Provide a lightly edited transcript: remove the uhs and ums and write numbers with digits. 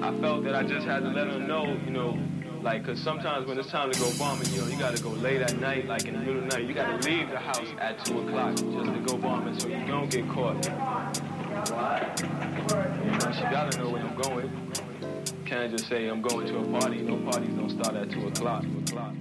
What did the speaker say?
I felt that I just had to let her know, you know, like, cause sometimes when it's time to go bombing, you know, you gotta go late at night, like in the middle of the night. You gotta leave the house at 2 o'clock just to go bombing so you don't get caught. You know, she gotta know where I'm going. Can't just say I'm going to a party. No parties don't start at 2 o'clock.